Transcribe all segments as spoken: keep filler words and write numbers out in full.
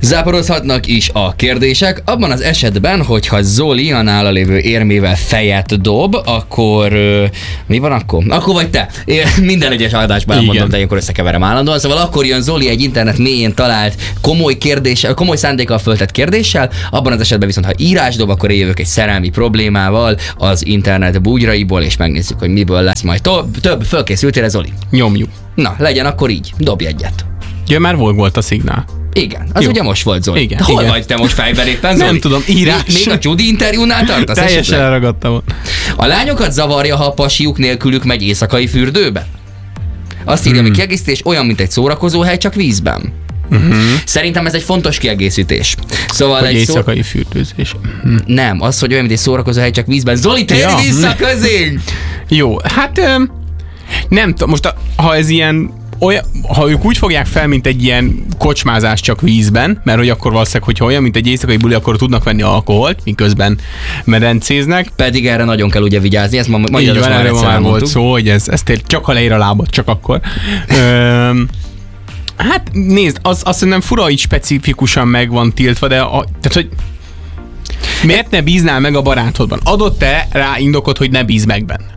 Záporozhatnak is a kérdések, abban az esetben, hogyha Zoli a nála lévő érmével fejet dob, akkor ö, mi van akkor? Akkor vagy te. Én minden egyes adásban elmondom, de ilyenkor összekeverem állandóan. Szóval akkor jön Zoli egy internet mélyén talált komoly kérdéssel, komoly szándékkal föltett kérdéssel, abban az esetben viszont, ha írás dob, akkor én jövök egy szerelmi problémával az internet bugyraiból, és megnézzük, hogy miből lesz majd to- több. Fölkészültél, Zoli? Nyomjuk. Na, legyen akkor így. Dobj egyet. Ja, már volt, volt a szignál. Igen, az Jó. Ugye most volt, Zoli. Igen, Hol igen. vagy te most fejben éppen, Zoli? Nem tudom, írás. Még, még a Judy interjúnál tartasz? Teljesen esetleg? elragadtam. A lányokat zavarja, ha a pasiuk nélkülük megy éjszakai fürdőbe? Azt írja, Hmm. mi kiegészítés, olyan, mint egy szórakozóhely, csak vízben. Uh-huh. Szerintem ez egy fontos kiegészítés. Szóval Vagy egy szó... éjszakai fürdőzés. Uh-huh. Nem, az, hogy olyan, mint egy szórakozóhely, csak vízben. Zoli, térj Ja. vissza közénk! Jó, hát öm, nem tudom, most a, ha ez ilyen olyan, ha ők úgy fogják fel, mint egy ilyen kocsmázás csak vízben, mert hogy akkor valószínűleg, hogyha olyan, mint egy éjszakai buli, akkor tudnak venni alkoholt, miközben medencéznek. Pedig erre nagyon kell ugye vigyázni, ezt ma majd Így van, erről már volt elmondtuk. szó, hogy ez, ez tél, csak ha leír a lábot, csak akkor. Öm, hát nézd, az, azt nem fura, így specifikusan meg van tiltva, de a, tehát, hogy miért ne bíznál meg a barátodban? Adott-e rá indokot, hogy ne bíz meg benne?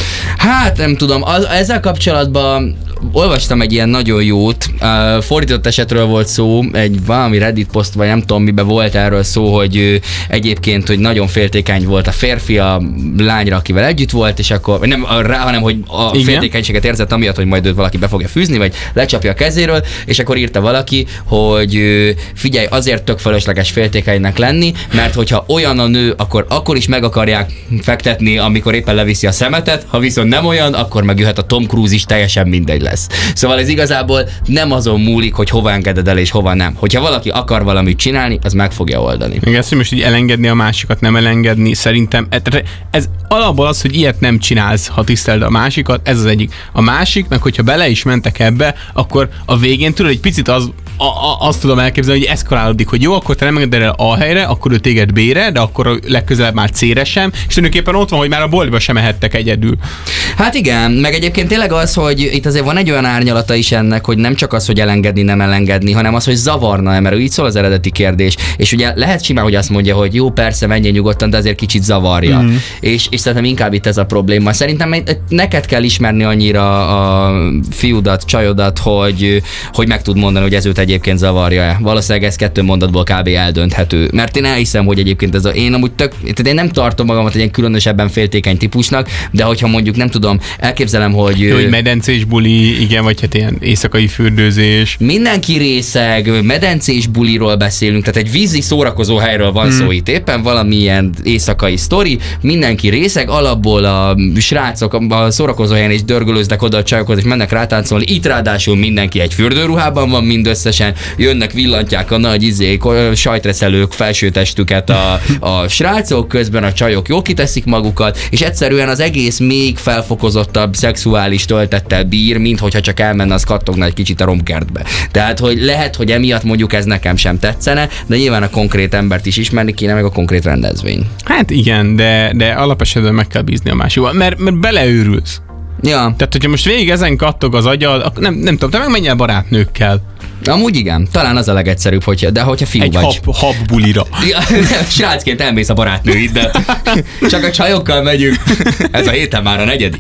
Hát nem tudom, az, ezzel kapcsolatban olvastam egy ilyen nagyon jót, uh, fordított esetről volt szó, egy valami Reddit poszt, vagy nem tudom miben volt erről szó, hogy uh, egyébként, hogy nagyon féltékeny volt a férfi a lányra, akivel együtt volt, és akkor, vagy nem rá, hanem hogy a Igen? féltékenységet érzett amiatt, hogy majd őt valaki be fogja fűzni, vagy lecsapja a kezéről, és akkor írta valaki, hogy uh, figyelj, azért tök fölösleges féltékenynek lenni, mert hogyha olyan a nő, akkor akkor is meg akarják fektetni, amikor éppen leviszi a szemetet, ha viszont nem olyan, akkor meg jöhet a Tom Cruise is, teljesen mindegy lesz. Szóval ez igazából nem azon múlik, hogy hova engeded el és hova nem. Hogyha valaki akar valamit csinálni, az meg fogja oldani. Igen, ezt, hogy most így elengedni a másikat, nem elengedni, szerintem ez alapból az, hogy ilyet nem csinálsz, ha tiszteled a másikat, ez az egyik. A másik, meg hogyha bele is mentek ebbe, akkor a végén tudod, egy picit az, a, a, azt tudom elképzelni, hogy eszkalálódik, hogy jó, akkor te nem engeded el A helyre, akkor ő téged B-re, de akkor legközelebb már C-re sem, és tulajdonképpen ott van, hogy már a boltba sem mehettek egyedül. Hát igen, meg egyébként tényleg az, hogy itt azért van egy olyan árnyalata is ennek, hogy nem csak az, hogy elengedni, nem elengedni, hanem az, hogy zavarna-e, mert így szól az eredeti kérdés. És ugye lehet simán, hogy azt mondja, hogy jó, persze, menjen nyugodtan, de azért kicsit zavarja. Mm. És, és szerintem inkább itt ez a probléma. Szerintem neked kell ismerni annyira a fiúdat, csajodat, hogy, hogy meg tud mondani, hogy ez őt egyébként zavarja-e. Valószínűleg ez kettő mondatból kb. Eldönthető. Mert én elhiszem, hogy egyébként ez a, én amúgy tök, tehát én nem tartom magamat egy ilyen különösebben féltékeny típusnak, de hogyha mondjuk nem tudom, elképzelem, hogy... Jó, hogy medencés buli, igen, vagy hát ilyen éjszakai fürdőzés. Mindenki részeg, medencés buliról beszélünk, tehát egy vízi szórakozó helyről van hmm. szó itt éppen, valamilyen éjszakai sztori, mindenki részeg, alapból a srácok a szórakozó helyen is dörgölőznek oda a csajokhoz, és mennek rátáncolni, itt ráadásul mindenki egy fürdőruhában van mindösszesen, jönnek, villantják a nagy izék, sajtreszelők felsőtestüket a, a srácok, közben a csajok jól kiteszik magukat, és egyszerűen az egész még felfokozottabb szexuális töltettel bír, mint hogyha csak elmenne, az kattogna egy kicsit a romkertbe. Tehát, hogy lehet, hogy emiatt mondjuk ez nekem sem tetszene, de nyilván a konkrét embert is ismerni kéne, meg a konkrét rendezvény. Hát igen, de, de alapesetben meg kell bízni a másikba, mert, mert beleőrülsz. Ja. Tehát, hogyha most végig ezen kattog az agyad, akkor nem, nem tudom, te meg menj el barátnőkkel. Amúgy igen, talán az a legegyszerűbb, hogyha, de hogyha fiú egy vagy. Egy hab, hab bulira. Ja, srácként elmész a barátnőiddel. Csak a csajokkal megyünk. Ez a héten már a negyedik.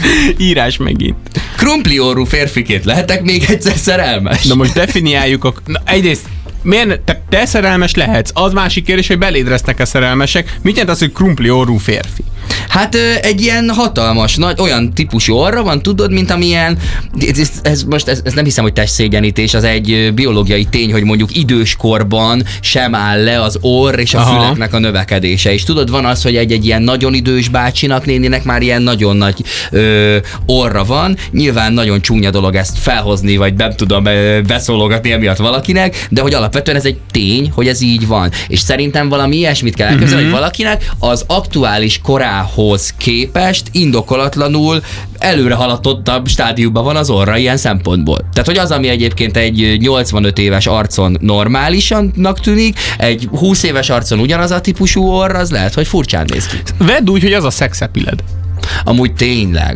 Írás megint. Krumpli orrú férfiként lehetek még egyszer szerelmes? Na most definiáljuk a... Na, egyrészt miért, te, te szerelmes lehetsz? Az másik kérdés, hogy beléd lesznek-e szerelmesek. Mit jelent az, hogy krumpli orrú férfi? Hát egy ilyen hatalmas, nagy, olyan típusú orra van, tudod, mint amilyen, ez, ez most ez, ez nem hiszem, hogy testszégyenítés, az egy biológiai tény, hogy mondjuk időskorban sem áll le az orr és a Aha. füleknek a növekedése. És tudod, van az, hogy egy-egy ilyen nagyon idős bácsinak, néninek már ilyen nagyon nagy ö, orra van. Nyilván nagyon csúnya dolog ezt felhozni, vagy nem tudom, beszólogatni emiatt valakinek, de hogy alapvetően ez egy tény, hogy ez így van. És szerintem valami ilyesmit kell elképzelni, mm-hmm. hogy valakinek az aktuális korához képest indokolatlanul előre haladtottabb stádiumban van az orra ilyen szempontból. Tehát, hogy az, ami egyébként egy nyolcvanöt éves arcon normálisannak tűnik, egy húsz éves arcon ugyanaz a típusú orr, az lehet, hogy furcsán néz ki. Vedd úgy, hogy az a szexepiled. Amúgy tényleg.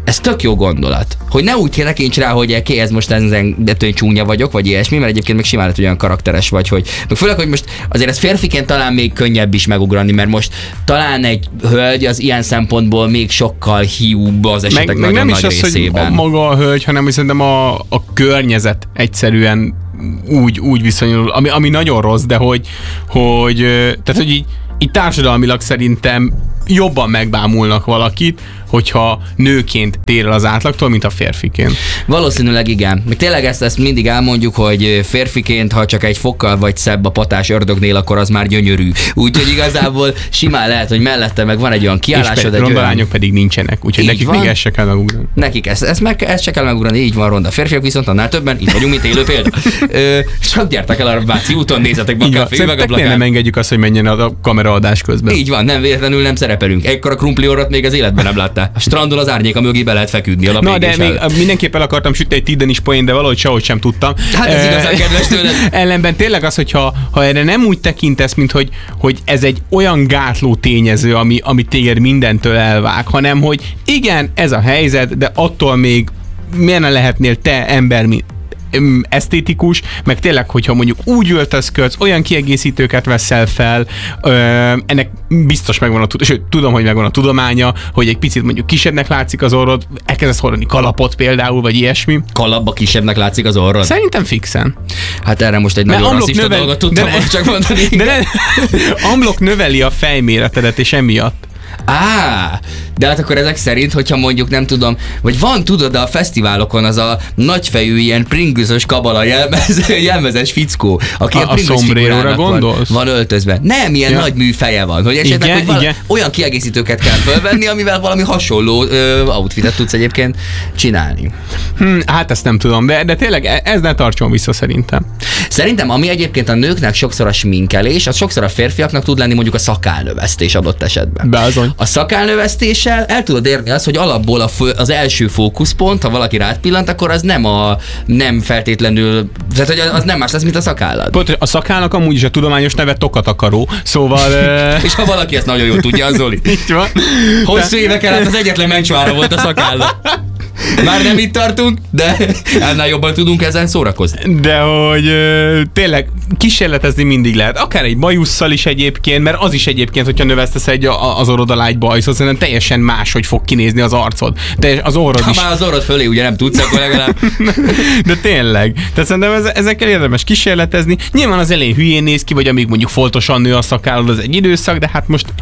Ez tök jó gondolat. Hogy ne úgy tekints rá, hogy ki ez most ezen, de tőle csúnya vagyok, vagy ilyesmi, mert egyébként még simán lehet, hogy olyan karakteres vagy, hogy meg főleg, hogy most azért ez férfiként talán még könnyebb is megugrani, mert most talán egy hölgy az ilyen szempontból még sokkal hiúbb az esetek meg, nagyon meg nem nagy is az, részében. hogy maga a hölgy, hanem hogy szerintem a, a környezet egyszerűen úgy, úgy viszonyul, ami, ami nagyon rossz, de hogy, hogy tehát, hogy így, így társadalmilag szerintem jobban megbámulnak valakit, hogyha nőként tér el az átlagtól, mint a férfiként. Valószínűleg igen. Még tényleg ezt, ezt mindig elmondjuk, hogy férfiként, ha csak egy fokkal vagy szebb a patás ördögnél, akkor az már gyönyörű. Úgyhogy igazából simán lehet, hogy mellette meg van egy olyan kiállásod. És ronda lányok pedig nincsenek, úgyhogy nekik van. Még ezt se kell megugrani. Nekik ezt, ezt, meg, ezt se kell megugrani, így van ronda. Férfiak viszont annál többen, így vagyunk, mint élő példa. Ö, csak gyertek el a Váci úton, nézzetek be a kávé üvegablakára. Nem engedjük azt, hogy menjen a kameraadás közben. Így van, nem véletlenül nem szerepelünk. Ekkora krumpli orrat még az életben nem láttál. A strandon az árnyéka mögé be lehet feküdni a Na, de még mindenképp el akartam sütni egy tíden is poén, de valahogy sehogy sem tudtam. Hát ez igazán kedves tőled. Ellenben tényleg az, hogyha ha erre nem úgy tekintesz, mint hogy, hogy ez egy olyan gátló tényező, ami, ami téged mindentől elvág, hanem hogy igen, ez a helyzet, de attól még milyen lehetnél te ember, mint esztétikus, meg tényleg, hogyha mondjuk úgy öltözködsz, olyan kiegészítőket veszel fel, ö, ennek biztos megvan a, sőt, tudom, hogy megvan a tudománya, hogy egy picit mondjuk kisebbnek látszik az orrod, elkezdesz hordani kalapot például, vagy ilyesmi. Kalapba kisebbnek látszik az orrod? Szerintem fixen. Hát erre most egy de nagyon rasszista növel, dolgot tudtam de ne, csak mondani. De ne, amblok növeli a fejméretedet, és emiatt. Á, de hát akkor ezek szerint, hogyha mondjuk nem tudom, vagy van, tudod, a fesztiválokon az a nagyfejű ilyen pringüzös kabala jelmez, jelmezes fickó, aki a, a szombréróra gondolsz? Van, van öltözve. Nem, ilyen ja. nagy műfeje van, hogy esetleg igen, hogy vala, igen. olyan kiegészítőket kell fölvenni, amivel valami hasonló ö, outfitet tudsz egyébként csinálni. Hm, hát ezt nem tudom, de, de tényleg ez ne tartson vissza szerintem. Szerintem, ami egyébként a nőknek sokszor a sminkelés, az sokszor a férfiaknak tud lenni mondjuk a szakálnövesztés adott esetben. Beazony. A szakálnövesztéssel el tudod érni azt, hogy alapból a fő, az első fókuszpont, ha valaki rád pillant, akkor az nem a nem feltétlenül, tehát hogy az nem más lesz, mint a szakállad. Pont, a szakálnak amúgy is a tudományos neve tokatakaró, szóval... És ha valaki ezt nagyon jól tudja, az Zoli. Így van. Hosszú éveken át az egyetlen mencsvára volt a szakállad. Már nem itt tartunk, de annál jobban tudunk ezen szórakozni. De hogy ö, tényleg kísérletezni mindig lehet. Akár egy bajusszal is egyébként, mert az is egyébként, hogyha növesztesz egy a, az orrod alá egy bajszot, szerintem teljesen máshogy fog kinézni az arcod. De az orrod ha is... már az orrod fölé ugye nem tudsz, akkor legalább... De tényleg. Tehát szerintem ez, ezekkel érdemes kísérletezni. Nyilván az elején hülyén néz ki, vagy amíg mondjuk foltosan nő a szakállod, az egy időszak, de hát most...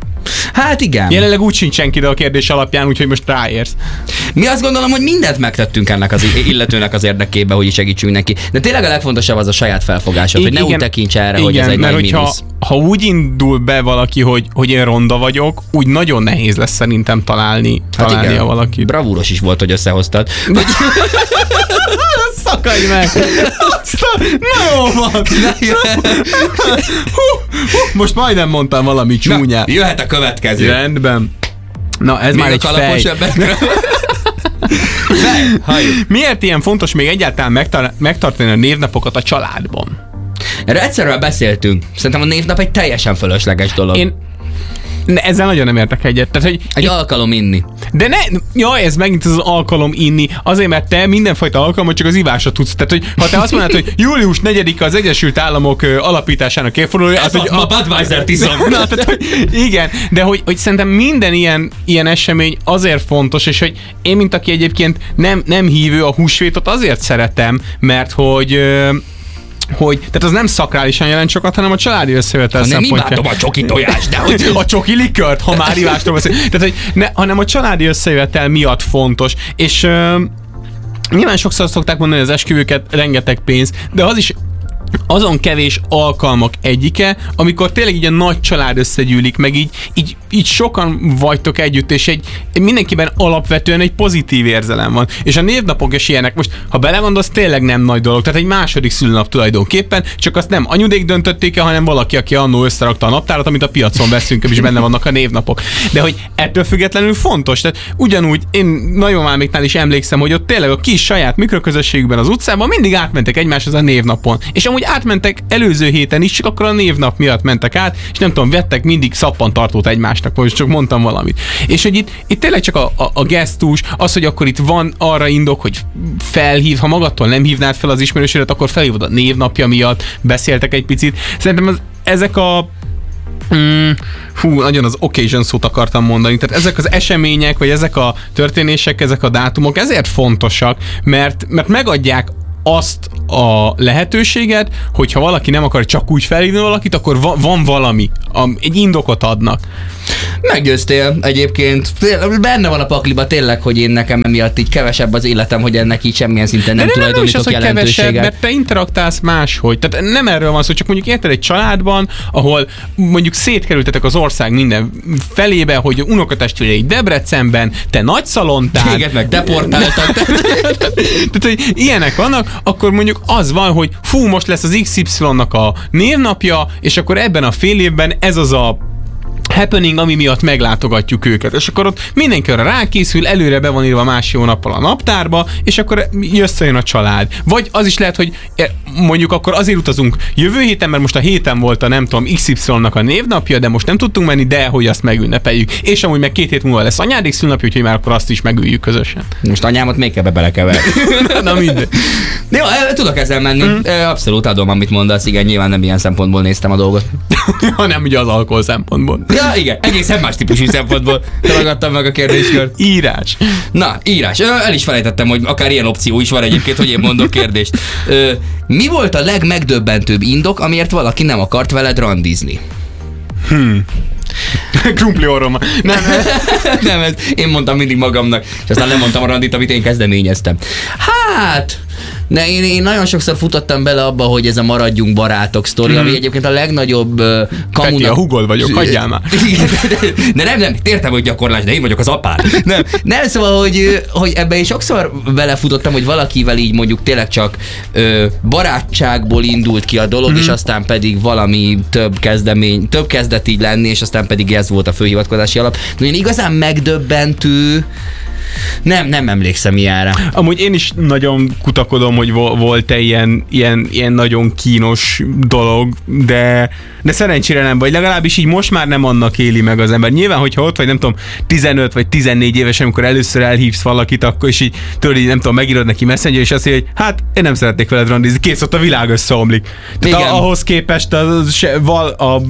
Hát igen. Jelenleg úgy sincsen ki, de a kérdés alapján, úgyhogy most ráérsz. Mi azt gondolom, hogy mindent megtettünk ennek az illetőnek az érdekében, hogy segítsünk neki. De tényleg a legfontosabb az a saját felfogásod, hogy ne úgy tekints erre, igen, hogy ez egy mert nagy hogyha, mínusz. ha úgy indul be valaki, hogy, hogy én ronda vagyok, úgy nagyon nehéz lesz szerintem találni, hát találnia igen. valakit. Bravúros is volt, hogy összehoztad. Szakadj meg! Na jó van! hú, hú, most majdnem mondtam valami csúnyát. Na, jöhet a következő. Rendben. Na, ez még már egy fej. fej. Miért ilyen fontos még egyáltalán megtar- megtartani a névnapokat a családban? Erről egyszerűen beszéltünk. Szerintem a névnap egy teljesen fölösleges dolog. Én Ne, ezzel nagyon nem értek egyet. Tehát, hogy egy itt, alkalom inni. De ne, jaj, ez megint az alkalom inni. Azért, mert te mindenfajta alkalmat csak az ivásra tudsz. Tehát, hogy ha te azt mondod, hogy július negyedike az Egyesült Államok alapításának évfordulója, az, hogy a Budweiser-t iszom. Na, tehát, hogy igen, de hogy, hogy szerintem minden ilyen, ilyen esemény azért fontos, és hogy én, mint aki egyébként nem, nem hívő, a húsvétot azért szeretem, mert hogy hogy, tehát az nem szakrálisan jelent sokat, hanem a családi összejövetel szempontjából. Nem imádom a csoki tojást, de hogy... A csoki likört, ha már ivástól beszélünk. Tehát, hogy ne, hanem a családi összejövetel miatt fontos. És uh, nyilván sokszor szokták mondani az esküvőket, rengeteg pénz, de az is azon kevés alkalmak egyike, amikor tényleg így a nagy család összegyűlik, meg így, így, így sokan vagytok együtt, és egy, mindenkiben alapvetően egy pozitív érzelem van. És a névnapok is ilyenek. Most, ha belegondolsz, tényleg nem nagy dolog. Tehát egy második szülőnap tulajdonképpen, csak azt nem anyudék döntötték el, hanem valaki, aki annó összerakta a naptárat, amit a piacon veszünk, és benne vannak a névnapok. De hogy ettől függetlenül fontos. Tehát ugyanúgy én nagymamáméknál is emlékszem, hogy ott tényleg a kis saját mikroközösségükben az utcában mindig átmentek egymáshoz a névnapon. És amúgy átmentek előző héten is, csak akkor a névnap miatt mentek át, és nem tudom, vettek mindig szappantartót egymásnak, most csak mondtam valamit. És hogy itt, itt tényleg csak a, a, a gesztus, az, hogy akkor itt van arra indok, hogy felhív, ha magadtól nem hívnád fel az ismerősödet, akkor felhívod a névnapja miatt, beszéltek egy picit. Szerintem az, ezek a Mm, hú, nagyon az occasion szót akartam mondani. Tehát ezek az események, vagy ezek a történések, ezek a dátumok ezért fontosak, mert, mert megadják azt a lehetőséget, hogyha valaki nem akar csak úgy felhívni valakit, akkor va- van valami, a, egy indokot adnak. Meggyőztél egyébként. Benne van a pakliba tényleg, hogy én nekem emiatt így kevesebb az életem, hogy ennek így semmilyen szinten nem, nem tulajdonítok nem jelentőséget. Kevesebb, mert te interaktálsz máshogy. Tehát nem erről van szó, csak mondjuk érted egy családban, ahol mondjuk szétkerültetek az ország minden felébe, hogy unokatestvéreid Debrecenben, te Nagyszalontán. Téged meg deportáltak. Tehát, hogy ilyenek vannak, akkor mondjuk az van, hogy fú, most lesz az iksz ipszilonnak a névnapja, és akkor ebben a fél évben ez az a happening, ami miatt meglátogatjuk őket. És akkor ott mindenki arra rákészül, előre be van írva más jó nappal a naptárba, és akkor összejön a család. Vagy az is lehet, hogy mondjuk akkor azért utazunk jövő héten, mert most a héten volt a nem tudom iksz ipszilonnak a névnapja, de most nem tudtunk menni, de hogy azt megünnepeljük. És amúgy meg két hét múlva lesz anyádik szülnapja, úgyhogy már akkor azt is megüljük közösen. Most anyámat még ebbe belekever. Na mindegy. Jó, tudok ezzel menni. Mm. Abszolút adom, amit mondasz. Igen, nyilván nem ilyen szempontból néztem a dolgot. Hanem ugye az alkohol szempontból. Ja, igen, egészen más típusú szempontból ragadtam meg a kérdéskört. Írás. Na, írás. El is felejtettem, hogy akár ilyen opció is van egyébként, hogy én mondok kérdést. Mi volt a legmegdöbbentőbb indok, amiért valaki nem akart veled randizni? Hmm. Krumpli orroma. Nem, nem. nem, ez én mondtam mindig magamnak, és aztán nem mondtam a randit, amit én kezdeményeztem. Hát... Ne, én, én nagyon sokszor futottam bele abba, hogy ez a maradjunk barátok sztori, mm. ami egyébként a legnagyobb uh, kamunak... Peti, a hugod vagyok, hagyjál már. De nem, nem, értem, hogy gyakorlás, de én vagyok az apád. Nem, nem, szóval, hogy, hogy ebben én sokszor belefutottam, hogy valakivel így mondjuk tényleg csak ö, barátságból indult ki a dolog, mm. és aztán pedig valami több kezdemény, több kezdett így lenni, és aztán pedig ez volt a főhivatkozási alap. De én igazán megdöbbentő, Nem, nem emlékszem ilyenre. Amúgy én is nagyon kutakodom, hogy volt-e ilyen, ilyen, ilyen nagyon kínos dolog, de, de szerencsére nem, vagy legalábbis így most már nem annak éli meg az ember. Nyilván, hogyha ott vagy, nem tudom, tizenöt vagy tizennégy éves, amikor először elhívsz valakit, akkor is így tőle, így, nem tudom, megírod neki Messenger, és azt mondja, hogy hát én nem szeretnék veled randizni, kész, ott a világ összeomlik. Tehát a, ahhoz képest a, a, a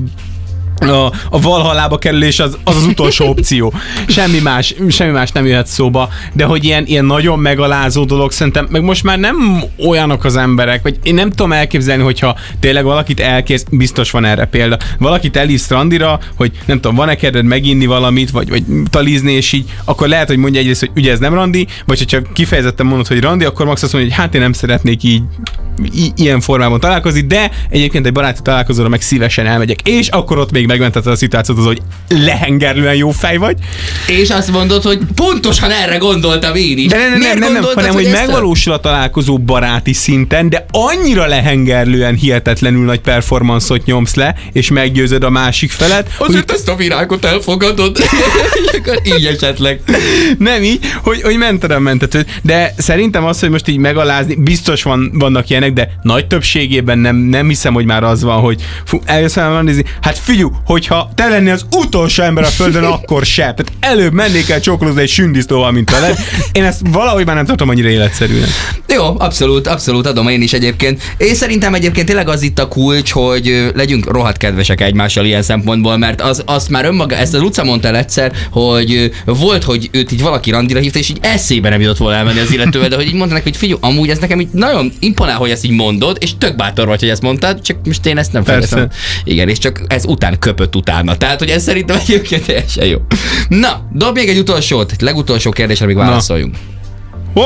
A, a Valhallába kerülés az, az az utolsó opció. Semmi más, semmi más nem jöhet szóba, de hogy ilyen, ilyen nagyon megalázó dolog szerintem, meg most már nem olyanok az emberek, vagy én nem tudom elképzelni, hogyha tényleg valakit elkész, biztos van erre példa, valakit elhívsz randira, hogy nem tudom, van-e kedved meginni valamit, vagy, vagy talizni, és így, akkor lehet, hogy mondja egyrészt, hogy ugye ez nem randi, vagy hogyha kifejezetten mondod, hogy randi, akkor max azt mondja, hogy hát én nem szeretnék így I- ilyen formában találkozni, de egyébként egy baráti találkozóra meg szívesen elmegyek, és akkor ott még megmentetted a szituációt az, hogy lehengerlően jó fej vagy. És azt mondod, hogy pontosan erre gondoltam én is. De nem, nem, nem, nem, nem hanem, hogy, hogy megvalósul a találkozó baráti szinten, de annyira lehengerlően hihetetlenül nagy performanszot nyomsz le, és meggyőzöd a másik felet. Azért hogy... ezt a virágot elfogadod. Így esetleg. Nem így, hogy, hogy mented mentetőd, de szerintem az, hogy most így megalázni, biztos van, vannak ilyenek, de nagy többségében nem, nem hiszem, hogy már az van, hogy fú, eljössz el nézni. Hát figyelj, hogyha te lennél az utolsó ember a földön, akkor se. Tehát előbb mennék el csókolózni egy sündisztóval, mint veled. Én ezt valahogy már nem tartom annyira életszerűen. Jó, abszolút, abszolút adom én is egyébként. Én szerintem egyébként tényleg az itt a kulcs, hogy legyünk rohadt kedvesek egymással ilyen szempontból, mert az, azt már önmaga, ezt az utca mondta el egyszer, hogy volt, hogy őt így valaki randira hívta, és így eszébe nem jutott volna elmenni az illetővel, de hogy így mondta neki, hogy figyelj, amúgy ez nekem így nagyon imponál, hogy ezt így mondod, és tök bátor vagy, hogy ezt mondtad, csak most én ezt nem fejlesztem. Igen, és csak ez után köpött utána. Tehát, hogy ez szerintem egyébként teljesen jó. Na, dob még egy utolsót, egy legutolsó kérdésre még válaszoljunk. Ho!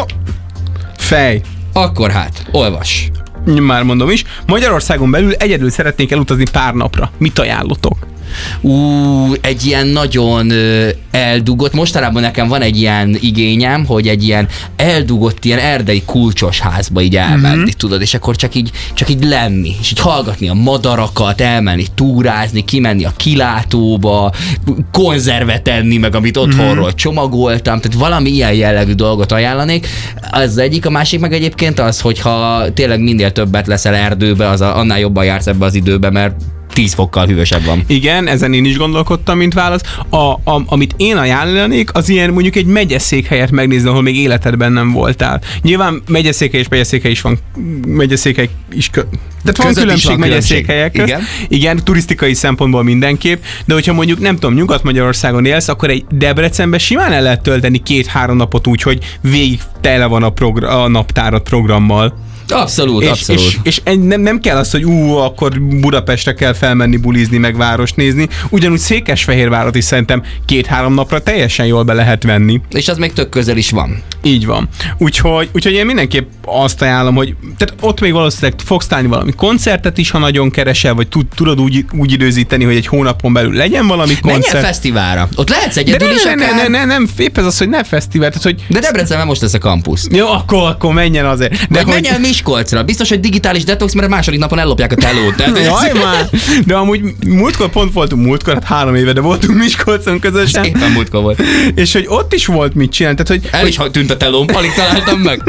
Fej. Akkor hát, olvas. Már mondom is. Magyarországon belül egyedül szeretnék elutazni pár napra. Mit ajánlotok? ú, egy ilyen nagyon ö, eldugott, mostanában nekem van egy ilyen igényem, hogy egy ilyen eldugott, ilyen erdei kulcsos házba így elmenni, mm-hmm. tudod, és akkor csak így, csak így lenni, és így hallgatni a madarakat, elmenni túrázni, kimenni a kilátóba, konzervet enni, meg amit otthonról mm-hmm. csomagoltam, tehát valami ilyen jellegű dolgot ajánlanék. Az egyik, a másik meg egyébként az, hogyha tényleg minél többet leszel erdőbe, az a, annál jobban jársz ebbe az időbe, mert tíz fokkal hűvösebb van. Igen, ezen én is gondolkodtam, mint válasz. A, a, amit én ajánlanék, az ilyen mondjuk egy megyeszékhelyet megnézni, ahol még életedben nem voltál. Nyilván megyeszékhely és megyeszékhely is van, megyeszékhely is kö... Tehát van különbség megyeszékhelyek közt. Igen. Igen, turisztikai szempontból mindenképp, de hogyha mondjuk nem tudom, Nyugat-Magyarországon élsz, akkor egy Debrecenben simán el lehet tölteni két-három napot úgy, hogy végig tele van a, progr- a naptárat programmal. Abszolút, és, abszolút. És, és, és nem, nem kell az, hogy ú, akkor Budapestre kell felmenni, bulizni, meg várost nézni. Ugyanúgy Székesfehérvárat is szerintem két-három napra teljesen jól be lehet venni. És az még tök közel is van. Így van. Úgyhogy, úgyhogy én mindenképp azt ajánlom, hogy tehát ott még valószínűleg fogsz találni valami koncertet is, ha nagyon keresel, vagy tud, tudod úgy, úgy időzíteni, hogy egy hónapon belül legyen valami koncert. Menjen fesztiválra. Ott lehetsz egyedül ne, is ne, akár... ne, ne, nem, épp ez az, hogy ne fesztivál. Tehát, hogy... De Debrecenben most lesz a kampusz. Jó, akkor, akkor menjen azért. De vagy hogy... menjen Miskolcra. Biztos, hogy digitális detox, mert a második napon ellopják a telót. Jaj, már. De amúgy múltkor pont voltunk, múltkor, hát három éve, de voltunk Miskolcon közösen. Éppen múltkor volt. És hogy ott is volt mit csinálni. Tehát, hogy, El is tűnt a telóm, alig találtam meg.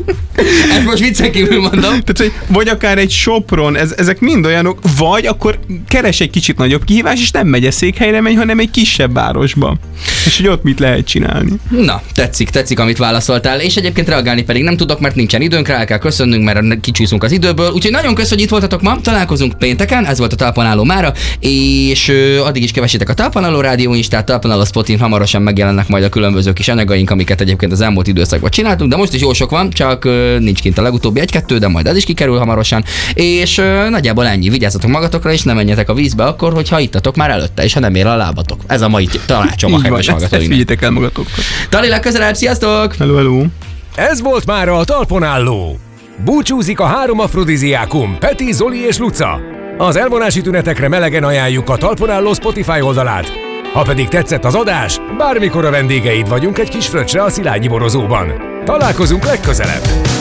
Ezt most viccen kívül mondom. Tehát, hogy vagy akár egy Sopron, ez, ezek mind olyanok, vagy akkor keres egy kicsit nagyobb kihívás, és nem megyeszékhelyre megy, hanem egy kisebb városba. És hogy ott mit lehet csinálni. Na, tetszik, tetszik, amit válaszoltál, és egyébként reagálni pedig nem tudok, mert nincsen időnk, rá kell köszönnünk, mert kicsúszunk az időből. Úgyhogy nagyon köszönjük, hogy itt voltatok ma, találkozunk pénteken, ez volt a Talpon Álló mára, és ö, addig is kövessétek a Talpon Álló Rádió Instát, Talpon Álló Spotin, hamarosan megjelennek majd a különböző kis anyagaink, amiket egyébként az elmúlt időszakban csináltunk, de most is jó sok van, csak ö, nincs kint a legutóbbi egy-kettő, de majd ez is kikerül hamarosan, és ö, nagyjából ennyi. Vigyázzatok magatokra, és ne menjetek a vízbe akkor, hogyha ittatok már előtte, és ha nem ér a lábatok. Ez a mai tanácsom a kedves hallgatóinak. Figyeljétek el magatokat. Tali, legközelebb, sziasztok! Hello, hello! Ez volt már a Talpon Álló. Búcsúzik a három afrodiziákum, Peti, Zoli és Luca. Az elvonási tünetekre melegen ajánljuk a Talpon Álló Spotify oldalát. Ha pedig tetszett az adás, bármikor a vendégeid vagyunk egy kis fröccsre a Szilágyi borozóban. Találkozunk legközelebb!